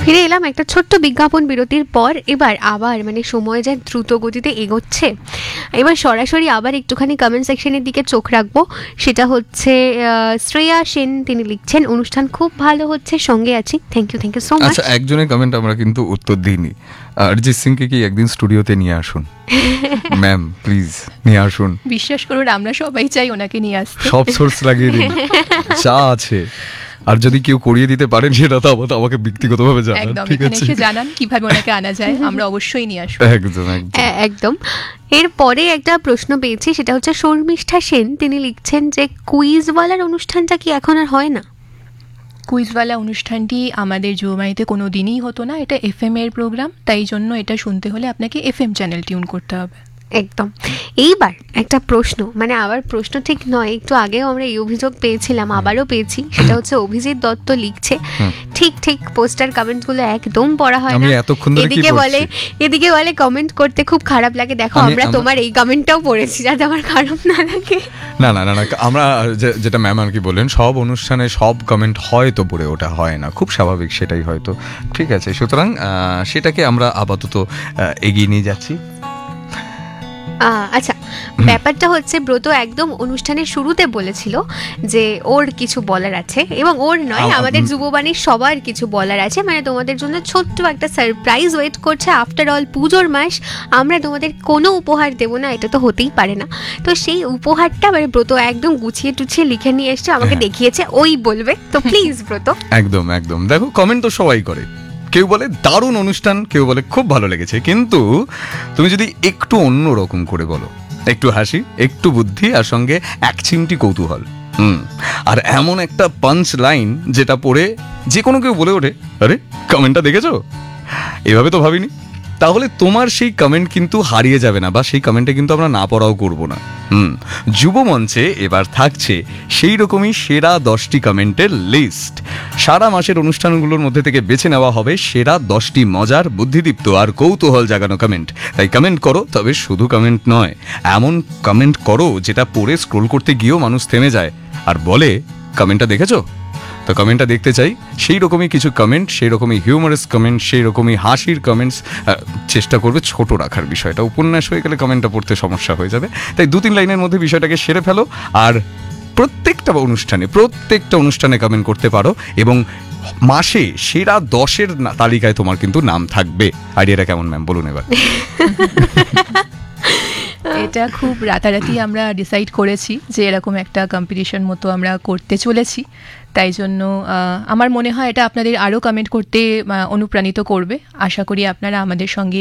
ফিরে এলাম একটা ছোট্ট বিজ্ঞাপন বিরতির পর। এবার আবার মানে সময় যা দ্রুত গতিতে এগোচ্ছে, এবার সরাসরি আবার একটুখানি কমেন্ট সেকশনের দিকে চোখ রাখবো। সেটা হচ্ছে শ্রেয়া সেন, তিনি লিখছেন অনুষ্ঠান খুব ভালো হচ্ছে, সঙ্গে আছি। Thank you so much. আচ্ছা, একজনের কমেন্ট আমরা কিন্তু উত্তর দিইনি। অরিজিৎ সিংকে কি একদিন স্টুডিওতে নিয়ে আসুন ম্যাম, প্লিজ নিয়ে আসুন। বিশ্বাস করুন, আমরা সবাই চাই ওনাকে নিয়ে আসতে। সব সোর্স লাগিয়ে দিন যা আছে, আর যদি কেউ করিয়ে দিতে পারেন সেটা তো আমাকে ব্যক্তিগতভাবে জানান, একদম, ঠিক এখানে আছে? এসে জানান কিভাবে ওনাকে আনা যায়, আমরা অবশ্যই নিয়ে আসবো। একদম একদম। একদম। এরপরে একটা প্রশ্ন পেয়েছি, সেটা হচ্ছে শর্মিষ্ঠা সেন, তিনি লিখছেন যে কুইজওয়ালার অনুষ্ঠানটা কি এখন আর হয় না? কুইজওয়ালা অনুষ্ঠানটি আমাদের যুববাণীতে কোনো দিনই হতো না, এটা এফএম এর প্রোগ্রাম, তাই জন্য এটা শুনতে হলে আপনাকে এফএম চ্যানেল টিউন করতে হবে। একদম। এইবার একটা প্রশ্ন, মানে আবার প্রশ্ন ঠিক নয়, একটু আগেও আমরা এই অভিযোগ পেয়েছিলাম, আবারও পেয়েছি। সেটা হচ্ছে অভিজিৎ দত্ত লিখছে, ঠিক পোস্টার কমেন্টগুলো একদম পড়া হয় না। আমি এতক্ষণ ধরে কি এদিকে বলে কমেন্ট করতে খুব খারাপ লাগে। দেখো, আমরা তোমার এই কমেন্টটাও পড়েছি, যাতে আমার খারাপ না লাগে। না, আমরা যেটা ম্যাম আর কি বললেন, সব অনুষ্ঠানে সব কমেন্ট হয়তো পড়ে ওটা হয় না, খুব স্বাভাবিক, সেটাই হয়তো ঠিক আছে। সুতরাং সেটাকে আমরা আপাতত এগিয়ে নিয়ে যাচ্ছি। আচ্ছা, ব্যাপারটা হচ্ছে ব্রত একদম অনুষ্ঠানের শুরুতে বলেছিল যে ওর কিছু বলার আছে, এবং ওর নয়, আমাদের যুববাণীর সবার কিছু বলার আছে। মানে তোমাদের জন্য ছোট্ট একটা সারপ্রাইজ ওয়েট করছে। আফটার অল পুজোর মাস, আমরা তোমাদের কোনো উপহার দেবো না, এটা তো হতেই পারে না। তো সেই উপহারটা মানে ব্রত একদম গুছিয়ে টুছিয়ে লিখে নিয়ে এসছে, আমাকে দেখিয়েছে, ওই বলবে। তো প্লিজ ব্রত। একদম দেখো, কমেন্ট তো সবাই করে, কেউ বলে দারুণ অনুষ্ঠান, কেউ বলে খুব ভালো লেগেছে, কিন্তু তুমি যদি একটু অন্য রকম করে বলো, একটু হাসি, একটু বুদ্ধি, আর সঙ্গে এক চিমটি কৌতূহল, আর এমন একটা পাঞ্চ লাইন যেটা পড়ে যে কোনো কেউ বলে ওঠে, আরে কমেন্টটা দেখেছো, এভাবে তো ভাবিনি, তাহলে তোমার সেই কমেন্ট কিন্তু হারিয়ে যাবে না, বা সেই কমেন্টে কিন্তু আমরা না পড়াও করবো না। যুব মঞ্চে এবার থাকছে সেই রকমই সেরা 10টি কমেন্টের লিস্ট। সারা মাসের অনুষ্ঠানগুলোর মধ্যে থেকে বেছে নেওয়া হবে সেরা 10টি মজার, বুদ্ধিদীপ্ত আর কৌতূহল জাগানো কমেন্ট। তাই কমেন্ট করো, তবে শুধু কমেন্ট নয়, এমন কমেন্ট করো যেটা পড়ে স্ক্রোল করতে গিয়েও মানুষ থেমে যায় আর বলে কমেন্টটা দেখেছো। তো কমেন্টটা দেখতে চাই, সেই রকমই কিছু কমেন্ট, সেই রকমই হিউমারাস কমেন্ট, সেই রকমই হাসির কমেন্টস। চেষ্টা করবে ছোট রাখার বিষয়টা, উপন্যাস হয়ে গেলে কমেন্টটা পড়তে সমস্যা হয়ে যাবে। তাই 2-3 লাইনের মধ্যে বিষয়টাকে সেরে ফেলো, আর প্রত্যেকটা অনুষ্ঠানে কমেন্ট করতে পারো, এবং মাসে সেরা 10-এর তালিকায় তোমার কিন্তু নাম থাকবে। আইডিয়াটা কেমন ম্যাম, বলুন এবার। এটা খুব রাতারাতি আমরা ডিসাইড করেছি যে এরকম একটা কম্পিটিশন মতো আমরা করতে চলেছি, তাই জন্য আমার মনে হয় এটা আপনাদের আরও কমেন্ট করতে অনুপ্রাণিত করবে। আশা করি আপনারা আমাদের সঙ্গে